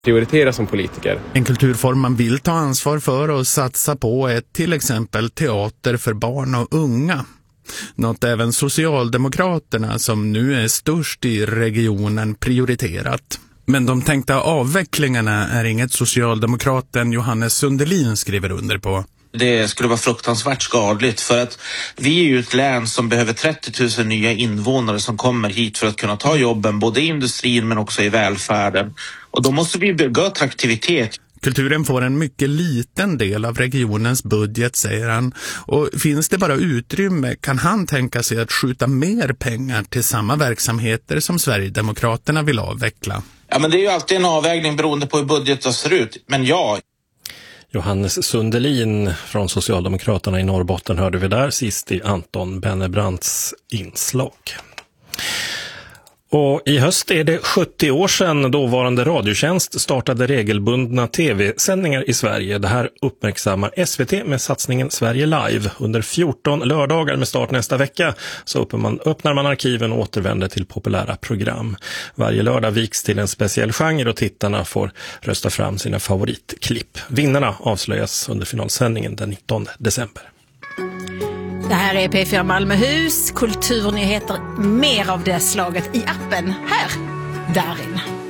prioritera som politiker. En kulturform man vill ta ansvar för och satsa på är till exempel teater för barn och unga. Något även Socialdemokraterna, som nu är störst i regionen, prioriterat. Men de tänkta avvecklingarna är inget socialdemokraten Johannes Sundelin skriver under på. Det skulle vara fruktansvärt skadligt, för att vi är ju ett län som behöver 30 000 nya invånare som kommer hit för att kunna ta jobben både i industrin men också i välfärden. Och då måste vi bygga attraktivitet. Kulturen får en mycket liten del av regionens budget, säger han. Och finns det bara utrymme kan han tänka sig att skjuta mer pengar till samma verksamheter som Sverigedemokraterna vill avveckla. Ja, men det är ju alltid en avvägning beroende på hur budgeten ser ut. Men ja. Johannes Sundelin från Socialdemokraterna i Norrbotten hörde vi där sist i Anton Bennebrants inslag. Och i höst är det 70 år sedan dåvarande Radiotjänst startade regelbundna tv-sändningar i Sverige. Det här uppmärksammar SVT med satsningen Sverige Live. Under 14 lördagar med start nästa vecka så öppnar man arkiven och återvänder till populära program. Varje lördag viks till en speciell genre och tittarna får rösta fram sina favoritklipp. Vinnarna avslöjas under finalsändningen den 19 december. Det här är P4 Malmöhus, kulturnyheter, mer av det slaget i appen här, Darin.